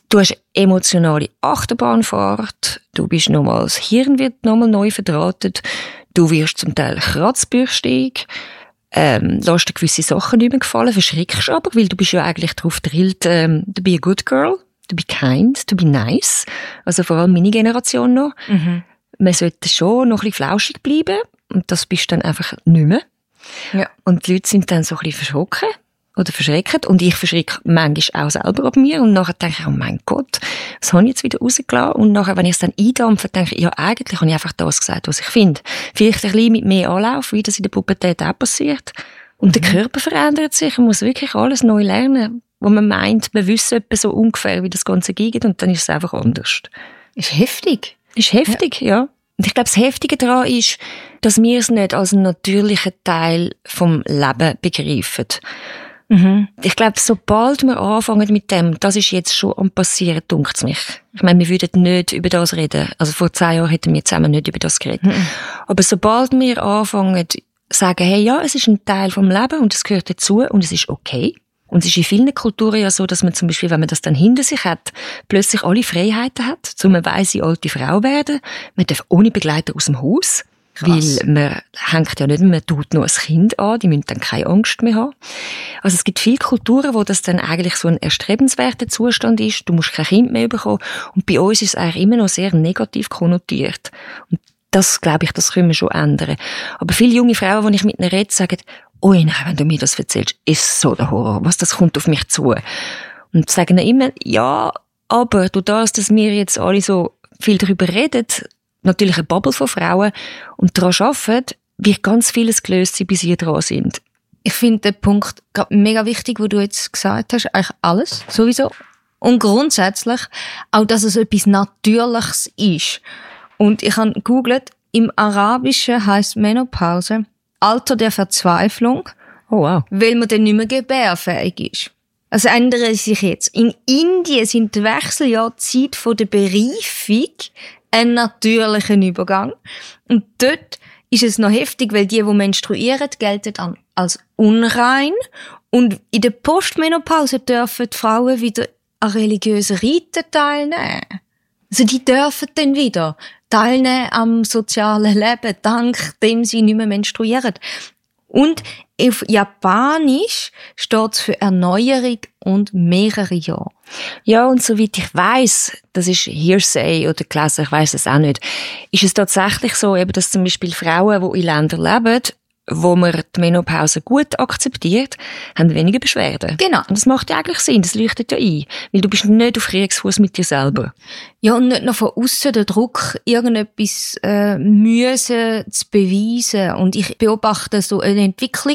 Du hast emotionale Achterbahnfahrt, du bist nochmal, das Hirn wird nochmal neu verdrahtet, du wirst zum Teil kratzbürstig, lässt dir gewisse Sachen nicht mehr gefallen, verschrickst aber, weil du bist ja eigentlich darauf drillt, to be a good girl, to be kind, to be nice. Also vor allem meine Generation noch. Mhm. Man sollte schon noch ein bisschen flauschig bleiben und das bist dann einfach nicht mehr. Ja. Und die Leute sind dann so ein bisschen verschrocken oder verschreckt und ich verschrecke manchmal auch selber ab mir und nachher denke ich, oh mein Gott, was habe ich jetzt wieder rausgelassen? Und nachher, wenn ich es dann eindampfe, denke ich, ja eigentlich habe ich einfach das gesagt, was ich finde. Vielleicht ein bisschen mit mehr Anlauf, wie das in der Pubertät auch passiert. Und der Körper verändert sich, man muss wirklich alles neu lernen, wo man meint, man wüsste etwa so ungefähr, wie das Ganze geht und dann ist es einfach anders. Ist heftig. Ist heftig, ja. Und ich glaube, das Heftige daran ist, dass wir es nicht als einen natürlichen Teil vom Leben begreifen. Mhm. Ich glaube, sobald wir anfangen mit dem, das ist jetzt schon am passieren, dunkt es mich. Ich meine, wir würden nicht über das reden. Also vor 10 Jahren hätten wir zusammen nicht über das geredet. Mhm. Aber sobald wir anfangen, sagen, hey, ja, es ist ein Teil vom Leben und es gehört dazu und es ist okay. Und es ist in vielen Kulturen ja so, dass man zum Beispiel, wenn man das dann hinter sich hat, plötzlich alle Freiheiten hat, so eine weise alte Frau werden. Man darf ohne Begleiter aus dem Haus. Krass. Weil man hängt ja nicht, man tut nur ein Kind an, die müssen dann keine Angst mehr haben. Also es gibt viele Kulturen, wo das dann eigentlich so ein erstrebenswerter Zustand ist. Du musst kein Kind mehr bekommen. Und bei uns ist es eigentlich immer noch sehr negativ konnotiert. Und das, glaube ich, das können wir schon ändern. Aber viele junge Frauen, die ich mit ihnen rede, sagen, oh nein, wenn du mir das erzählst, ist so der Horror. Was, das kommt auf mich zu. Und sagen dann immer, ja, aber durch das, dass wir jetzt alle so viel darüber reden, natürlich eine Bubble von Frauen und daran arbeiten, wird ganz vieles gelöst sein, bis sie dran sind. Ich finde den Punkt mega wichtig, wo du jetzt gesagt hast, eigentlich alles, sowieso. Und grundsätzlich auch, dass es etwas Natürliches ist. Und ich habe gegoogelt, im Arabischen heisst Menopause Alter der Verzweiflung, oh wow, weil man dann nicht mehr gebärfähig ist. Also ändert sich jetzt. In Indien sind die Wechseljahre Zeit von der Bereifung ein natürlicher Übergang. Und dort ist es noch heftig, weil die menstruieren, gelten dann als unrein. Und in der Postmenopause dürfen die Frauen wieder an religiösen Riten teilnehmen. Also die dürfen dann wieder teilnehmen am sozialen Leben, dank dem sie nicht mehr menstruieren. Und auf Japanisch steht es für Erneuerung und mehrere Jahre. Ja, und soweit ich weiss, das ist Hearsay oder gelesen, ich weiss es auch nicht, ist es tatsächlich so, eben, dass zum Beispiel Frauen, die in Ländern leben, wo man die Menopause gut akzeptiert, haben weniger Beschwerden. Genau. Und das macht ja eigentlich Sinn, das leuchtet ja ein. Weil du bist nicht auf Kriegsfuss mit dir selber. Ja, und nicht noch von aussen der Druck, irgendetwas müssen zu beweisen. Und ich beobachte so eine Entwicklung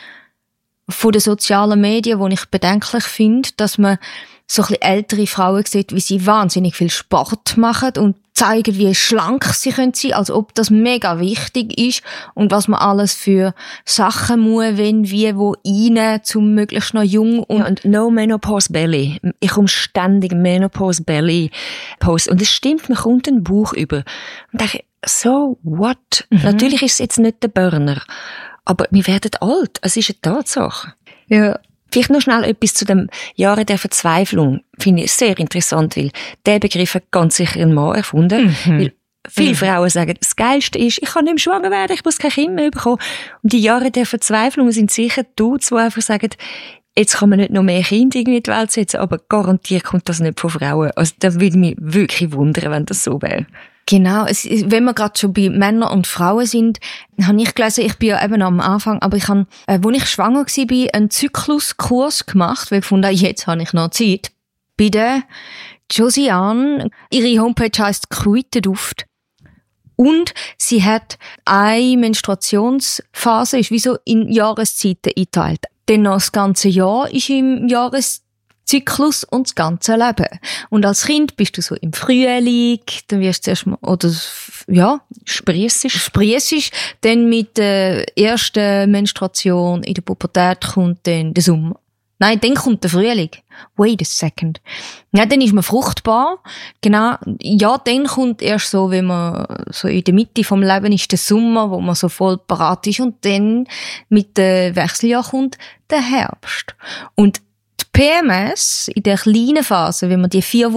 von den sozialen Medien, die ich bedenklich finde, dass man so ein bisschen ältere Frauen sieht, wie sie wahnsinnig viel Sport machen und zeigen, wie schlank sie sein können, als ob das mega wichtig ist und was man alles für Sachen muss, wenn, wie, wo rein, zum möglichst noch jung und no Menopause Belly. Ich komme ständig Menopause Belly Post und es stimmt, man kommt den Bauch über und denke, so what? Mhm. Natürlich ist es jetzt nicht der Burner, aber wir werden alt, es ist eine Tatsache. Ja. Vielleicht noch schnell etwas zu dem Jahre der Verzweiflung. Finde ich sehr interessant, weil der Begriff hat ganz sicher ein Mann erfunden. Mhm. Weil viele Frauen sagen, das Geilste ist, ich kann nicht mehr schwanger werden, ich muss kein Kind mehr bekommen. Und die Jahre der Verzweiflung sind sicher Dudes, die einfach sagen, jetzt kann man nicht noch mehr Kinder irgendwie in die Welt setzen, aber garantiert kommt das nicht von Frauen. Also da würde mich wirklich wundern, wenn das so wäre. Genau, wenn wir gerade schon bei Männern und Frauen sind, habe ich gelesen, ich bin ja eben am Anfang, aber ich habe, als ich schwanger war, einen Zykluskurs gemacht, weil ich fand, jetzt habe ich noch Zeit. Bei der Josiane, ihre Homepage heisst Kräuterduft. Und sie hat eine Menstruationsphase, ist wie so in Jahreszeiten eingeteilt. Dann noch das ganze Jahr ist im Zyklus und das ganze Leben. Und als Kind bist du so im Frühling, dann wirst du zuerst mal, oder, ja, sprießig, dann mit der ersten Menstruation in der Pubertät kommt dann der Sommer. Nein, dann kommt der Frühling. Wait a second. Ja, dann ist man fruchtbar. Genau. Ja, dann kommt erst so, wenn man so in der Mitte vom Leben ist, der Sommer, wo man so voll parat ist. Und dann mit dem Wechseljahr kommt der Herbst. Und die PMS in der kleinen Phase, wenn man die 4